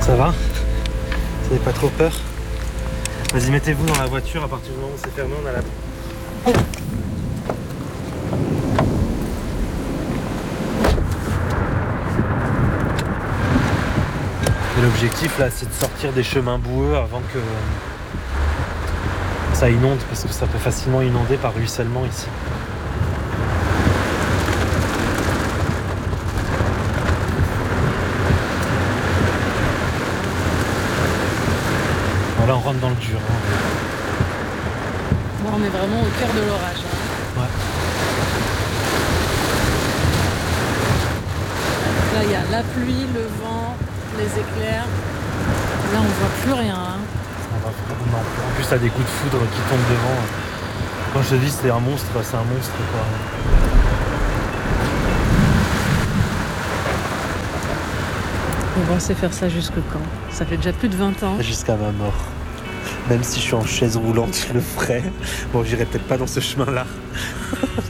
Ça va? Vous n'avez pas trop peur? Vas-y, mettez-vous dans la voiture, à partir du moment où c'est fermé, on a la... Et l'objectif là, c'est de sortir des chemins boueux avant que ça inonde, parce que ça peut facilement inonder par ruissellement ici. Là, on rentre dans le dur. Hein. Bon, on est vraiment au cœur de l'orage. Hein. Ouais. Là, il y a la pluie, le vent, les éclairs. Là, on voit plus rien. Hein. En plus, t'as des coups de foudre qui tombent devant. Quand je te dis c'est un monstre quoi. On va se faire ça jusque quand? Ça fait déjà plus de 20 ans. Jusqu'à ma mort. Même si je suis en chaise roulante, je le ferai. Bon, j'irai peut-être pas dans ce chemin-là.